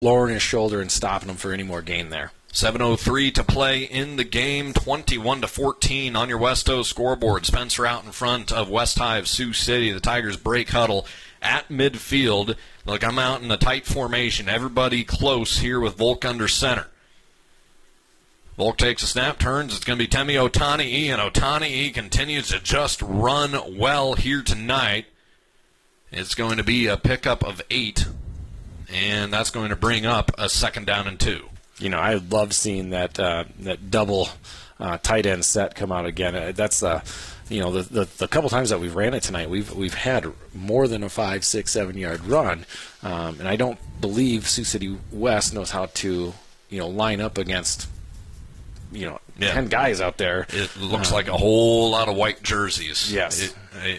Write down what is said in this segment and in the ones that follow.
lowering his shoulder and stopping him for any more gain there. 7:03 to play in the game, 21-14 on your Westo scoreboard. Spencer out in front of West High of Sioux City. The Tigers break huddle at midfield. They'll come out in a tight formation. Everybody close here with Volk under center. Volk takes a snap, turns. It's going to be Temi Otani'i, and Otani'i continues to just run well here tonight. It's going to be a pickup of 8, and that's going to bring up a 2nd down and 2. You know, I love seeing that double tight end set come out again. That's the couple times that we've ran it tonight, we've had more than a 5, 6, 7 yard run, and I don't believe Sioux City West knows how to line up against 10 guys out there. It looks like a whole lot of white jerseys. Yes,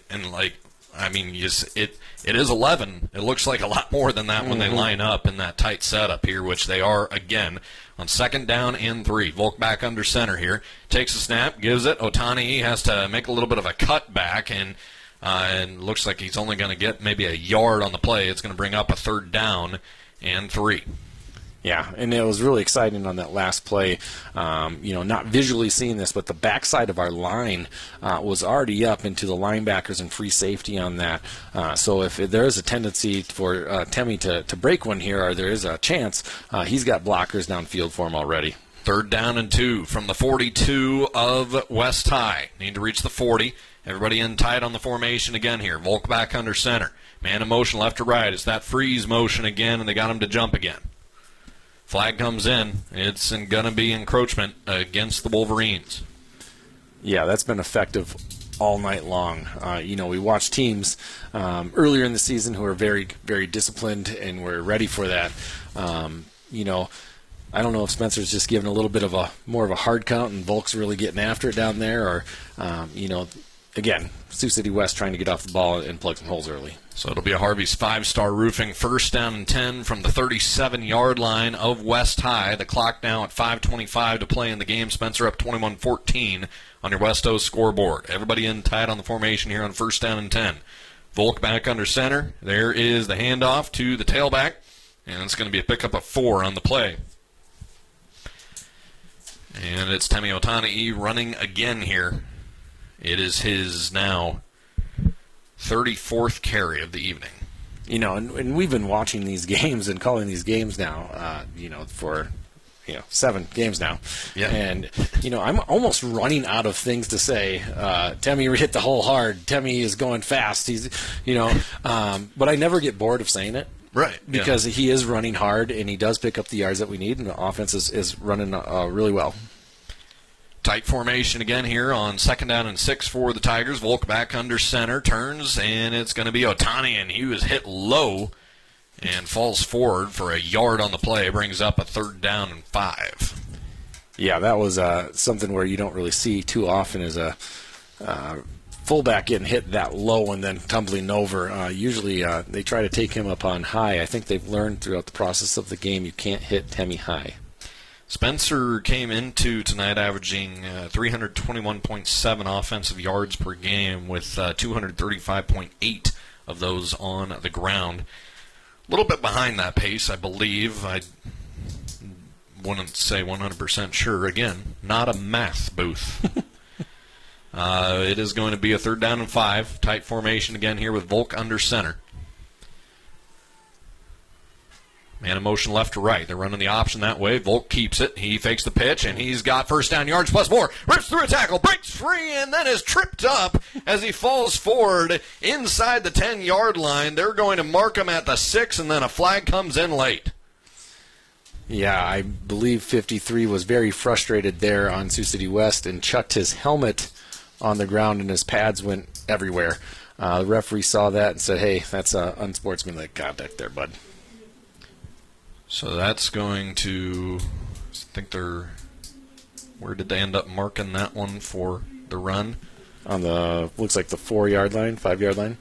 it is 11. It looks like a lot more than that when they line up in that tight setup here, which they are again on 2nd down and 3. Volk back under center here. Takes a snap, gives it. Otani'i has to make a little bit of a cut back, and looks like he's only going to get maybe a yard on the play. It's going to bring up a 3rd down and 3. Yeah, and it was really exciting on that last play. Not visually seeing this, but the backside of our line was already up into the linebackers and free safety on that. So if there is a tendency for Temi to break one here, or there is a chance, he's got blockers downfield for him already. 3rd down and 2 from the 42 of West High. Need to reach the 40. Everybody in tight on the formation again here. Volk back under center. Man in motion left to right. It's that freeze motion again, and they got him to jump again. Flag comes in. It's going to be encroachment against the Wolverines. Yeah, that's been effective all night long. We watched teams earlier in the season who are very, very disciplined and were ready for that. I don't know if Spencer's just giving a little bit of more of a hard count and Volk's really getting after it down there, or, again, Sioux City West trying to get off the ball and plug some holes early. So it'll be a Harvey's 5-Star Roofing 1st down and 10 from the 37-yard line of West High. The clock now at 5:25 to play in the game. Spencer up 21-14 on your Westo scoreboard. Everybody in tight on the formation here on 1st down and 10. Volk back under center. There is the handoff to the tailback, and it's going to be a pickup of 4 on the play. And it's Temi Otani'i running again here. It is his now 34th carry of the evening. And we've been watching these games and calling these games now, for 7 games now. Yeah. And, I'm almost running out of things to say. Temi hit the hole hard. Temi is going fast. He's, but I never get bored of saying it. Right. Because he is running hard, and he does pick up the yards that we need, and the offense is running really well. Tight formation again here on 2nd down and 6 for the Tigers. Volk back under center, turns, and it's going to be Otani, and he was hit low and falls forward for a yard on the play. Brings up a 3rd down and 5. Yeah, that was something where you don't really see too often is a fullback getting hit that low and then tumbling over. Usually they try to take him up on high. I think they've learned throughout the process of the game you can't hit Temi high. Spencer came into tonight averaging 321.7 offensive yards per game with 235.8 of those on the ground. A little bit behind that pace, I believe. I wouldn't say 100% sure. Again, not a math booth. It is going to be a 3rd down and 5. Tight formation again here with Volk under center. Man in motion left to right. They're running the option that way. Volk keeps it. He fakes the pitch, and he's got 1st down yards plus more. Rips through a tackle, breaks free, and then is tripped up as he falls forward inside the 10-yard line. They're going to mark him at the 6, and then a flag comes in late. Yeah, I believe 53 was very frustrated there on Sioux City West and chucked his helmet on the ground, and his pads went everywhere. The referee saw that and said, hey, that's unsportsmanlike conduct there, bud. So that's going to, where did they end up marking that one for the run? On the, looks like the 4-yard line, 5-yard line.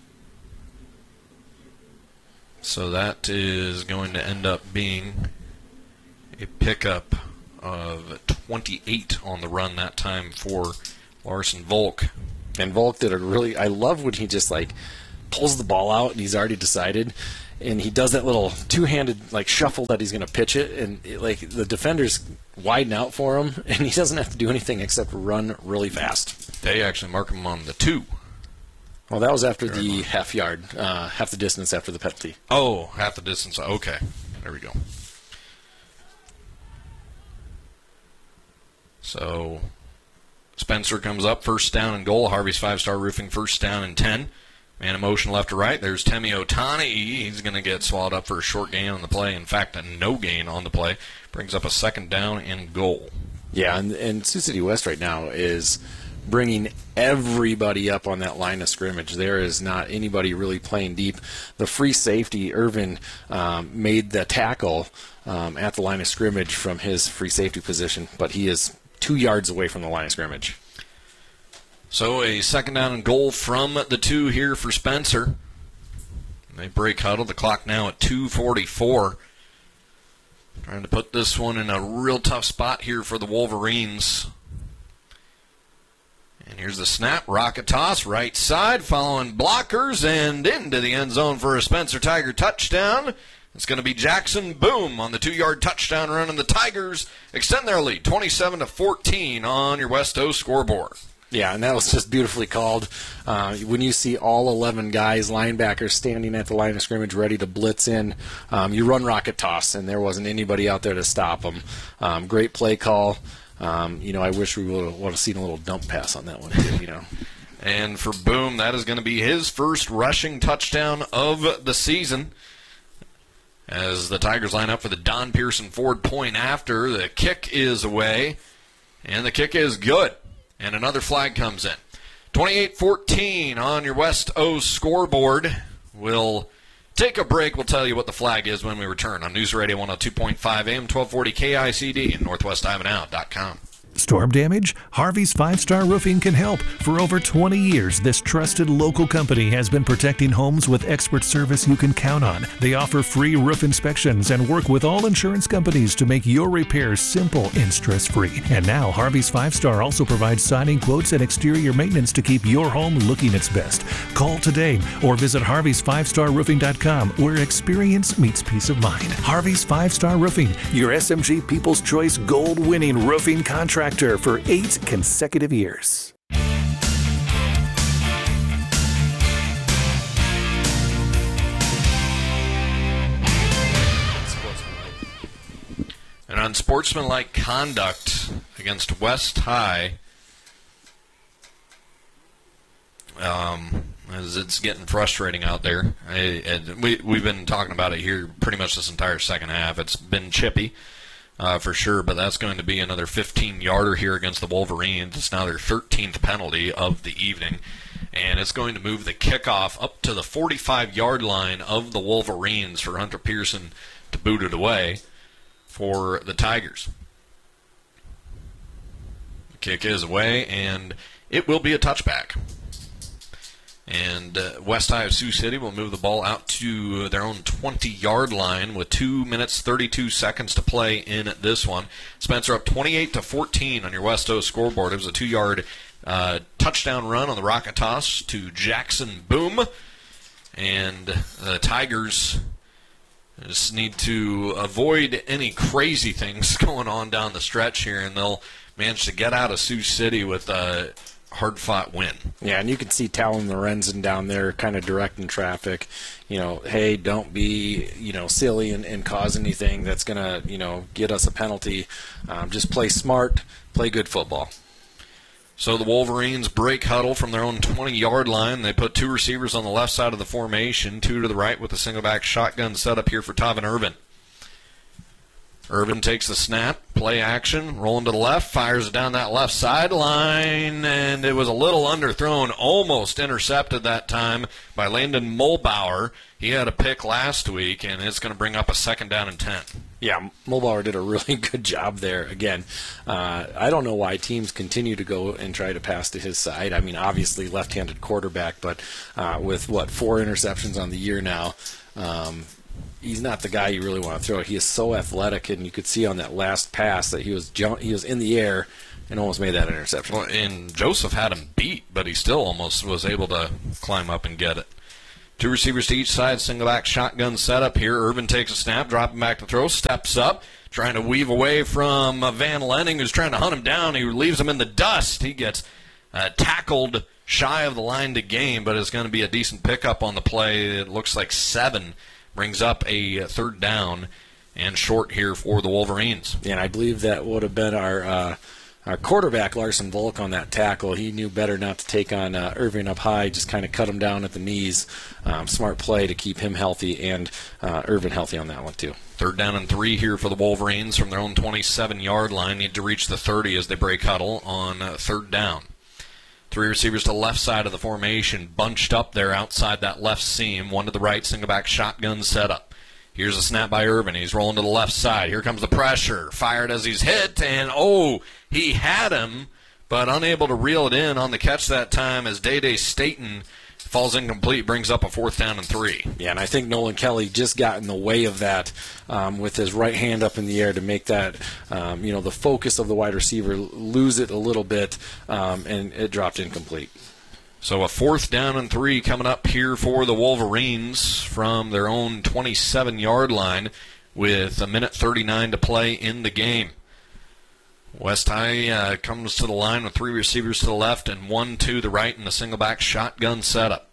So that is going to end up being a pickup of 28 on the run that time for Larson Volk. And Volk did I love when he just pulls the ball out and he's already decided. and he does that little two-handed like shuffle that he's going to pitch it, and like the defenders widen out for him, and he doesn't have to do anything except run really fast. They actually mark him on the 2. Well, that was after the half yard, half the distance after the penalty. Oh, half the distance. Okay, there we go. So Spencer comes up, first down and goal. Harvey's 5-Star Roofing, first down and 10. Man in motion left to right. There's Temi Otani. He's going to get swallowed up for a short gain on the play. In fact, a no gain on the play. Brings up a second down and goal. Yeah, and Sioux City West right now is bringing everybody up on that line of scrimmage. There is not anybody really playing deep. The free safety, Irvin, made the tackle at the line of scrimmage from his free safety position, but he is 2 yards away from the line of scrimmage. So a second down and goal from the 2 here for Spencer. They break huddle. The clock now at 2:44. Trying to put this one in a real tough spot here for the Wolverines. And here's the snap. Rocket toss, right side, following blockers, and into the end zone for a Spencer Tiger touchdown. It's going to be Jackson Boom on the 2-yard touchdown run, and the Tigers extend their lead 27-14 on your West O scoreboard. Yeah, and that was just beautifully called. When you see all 11 guys, linebackers, standing at the line of scrimmage ready to blitz in, you run rocket toss, and there wasn't anybody out there to stop them. Great play call. I wish we would have seen a little dump pass on that one, too, And for Boom, that is going to be his first rushing touchdown of the season. As the Tigers line up for the Don Pearson Ford point after, the kick is away, and the kick is good. And another flag comes in. 28-14 on your West O scoreboard. We'll take a break. We'll tell you what the flag is when we return on News Radio 102.5 AM 1240 KICD and NorthwestIvanhoe.com. Storm damage? Harvey's 5-Star Roofing can help. For over 20 years, this trusted local company has been protecting homes with expert service you can count on. They offer free roof inspections and work with all insurance companies to make your repairs simple and stress-free. And now, Harvey's 5-Star also provides siding quotes and exterior maintenance to keep your home looking its best. Call today or visit harveys5starroofing.com, where experience meets peace of mind. Harvey's 5-Star Roofing, your SMG People's Choice gold-winning roofing contractor for 8 consecutive years. And on sportsmanlike conduct against West High, as it's getting frustrating out there. We've been talking about it here pretty much this entire second half. It's been chippy. For sure, but that's going to be another 15-yarder here against the Wolverines. It's now their 13th penalty of the evening, and it's going to move the kickoff up to the 45-yard line of the Wolverines for Hunter Pearson to boot it away for the Tigers. The kick is away, and it will be a touchback. And West High of Sioux City will move the ball out to their own 20-yard line with 2 minutes 32 seconds to play in this one. Spencer up 28-14 on your West O scoreboard. It was a 2-yard touchdown run on the rocket toss to Jackson Boom. And the Tigers just need to avoid any crazy things going on down the stretch here, and they'll manage to get out of Sioux City with a hard-fought win. Yeah, and you can see Talon Lorenzen down there kind of directing traffic. Hey, don't be, silly and cause anything that's going to, get us a penalty. Just play smart, play good football. So the Wolverines break huddle from their own 20-yard line. They put 2 receivers on the left side of the formation, 2 to the right with a single-back shotgun setup here for Tavin Irvin. Irvin takes the snap, play action, rolling to the left, fires it down that left sideline, and it was a little underthrown, almost intercepted that time by Landon Mulbauer. He had a pick last week, and it's going to bring up a second down and 10. Yeah, Mulbauer did a really good job there. Again, I don't know why teams continue to go and try to pass to his side. I mean, obviously left-handed quarterback, but with, 4 interceptions on the year now, he's not the guy you really want to throw. He is so athletic, and you could see on that last pass that he was in the air and almost made that interception. Well, and Joseph had him beat, but he still almost was able to climb up and get it. Two receivers to each side, single back shotgun setup here. Irvin takes a snap, dropping back to throw, steps up, trying to weave away from Van Lenning, who's trying to hunt him down. He leaves him in the dust. He gets tackled shy of the line to gain, but it's going to be a decent pickup on the play. It looks like 7 brings up a third down and short here for the Wolverines. Yeah, and I believe that would have been our quarterback, Larson Volk, on that tackle. He knew better not to take on Irvin up high, just kind of cut him down at the knees. Smart play to keep him healthy and Irvin healthy on that one too. Third down and 3 here for the Wolverines from their own 27-yard line. Need to reach the 30 as they break huddle on third down. 3 receivers to the left side of the formation, bunched up there outside that left seam. 1 to the right, single back shotgun setup. Here's a snap by Irvin. He's rolling to the left side. Here comes the pressure. Fired as he's hit, and he had him, but unable to reel it in on the catch that time as Day Staten falls incomplete, brings up a 4th down and 3. Yeah, and I think Nolan Kelly just got in the way of that with his right hand up in the air to make that, the focus of the wide receiver lose it a little bit, and it dropped incomplete. So a 4th down and 3 coming up here for the Wolverines from their own 27-yard line with 1:39 to play in the game. West High comes to the line with 3 receivers to the left and 1 to the right in a single-back shotgun setup.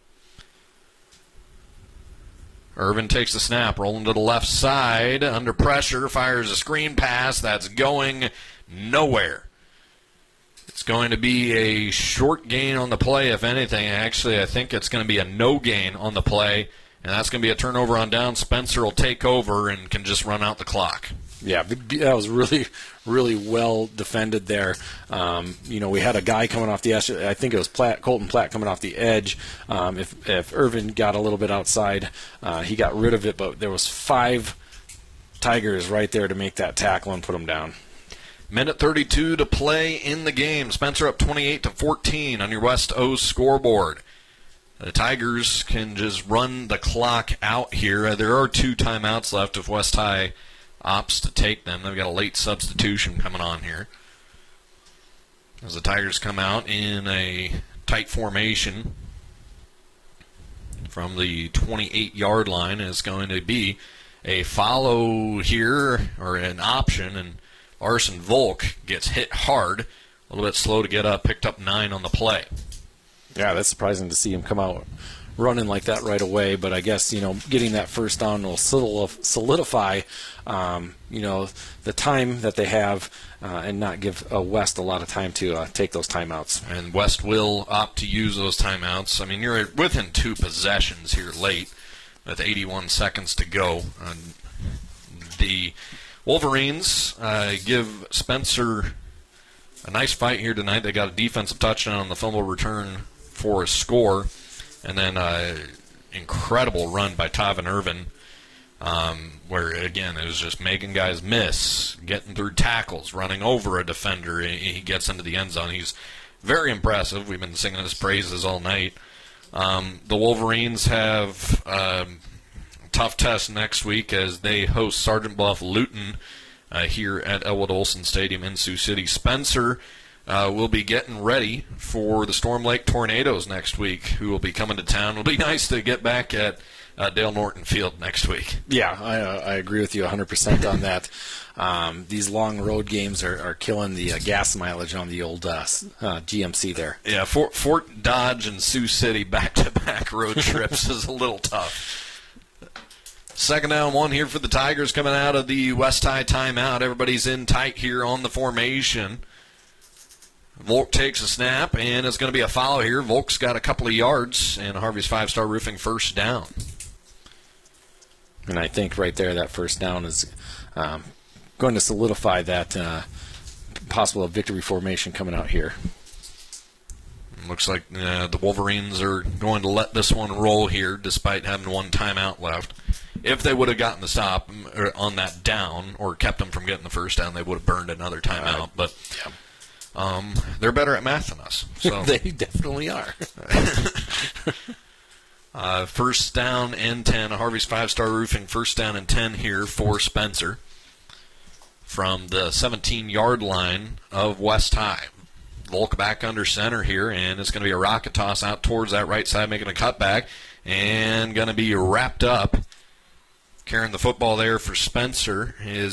Irvin takes the snap, rolling to the left side, under pressure, fires a screen pass that's going nowhere. It's going to be a short gain on the play, if anything. Actually, I think it's going to be a no gain on the play, and that's going to be a turnover on down. Spencer will take over and can just run out the clock. Yeah, that was really, really well defended there. We had a guy coming off the edge. I think it was Colton Platt coming off the edge. If Irvin got a little bit outside, he got rid of it, but there was 5 Tigers right there to make that tackle and put him down. 1:32 to play in the game. Spencer up 28-14 on your West O scoreboard. The Tigers can just run the clock out here. There are 2 timeouts left if West High opts to take them. They've got a late substitution coming on here. As the Tigers come out in a tight formation from the 28-yard line, is going to be a follow here, or an option, and Larson Volk gets hit hard, a little bit slow to get up, picked up 9 on the play. Yeah, that's surprising to see him come out running like that right away, but I guess, getting that first down will solidify, the time that they have and not give West a lot of time to take those timeouts. And West will opt to use those timeouts. I mean, you're within 2 possessions here late with 81 seconds to go. The Wolverines give Spencer a nice fight here tonight. They got a defensive touchdown on the fumble return for a score, and then incredible run by Tavin Irvin, where, again, it was just making guys miss, getting through tackles, running over a defender. He gets into the end zone. He's very impressive. We've been singing his praises all night. The Wolverines have tough test next week as they host Sergeant Bluff Luton here at Elwood Olson Stadium in Sioux City. Spencer will be getting ready for the Storm Lake Tornadoes next week, who will be coming to town. It'll be nice to get back at Dale Norton Field next week. Yeah, I agree with you 100% on that. These long road games are killing the gas mileage on the old GMC there. Yeah, Fort Dodge and Sioux City back-to-back road trips is a little tough. 2nd down 1 here for the Tigers coming out of the West High timeout. Everybody's in tight here on the formation. Volk takes a snap, and it's going to be a foul here. Volk's got a couple of yards, and Harvey's 5-star Roofing first down. And I think right there that first down is going to solidify that possible victory formation coming out here. Looks like the Wolverines are going to let this one roll here despite having 1 timeout left. If they would have gotten the stop on that down or kept them from getting the first down, they would have burned another timeout. But they're better at math than us. So. They definitely are. First down and 10. Harvey's 5-star Roofing, first down and 10 here for Spencer from the 17-yard line of West High. Volk back under center here, and it's going to be a rocket toss out towards that right side, making a cutback. and going to be wrapped up. Carrying the football there for Spencer is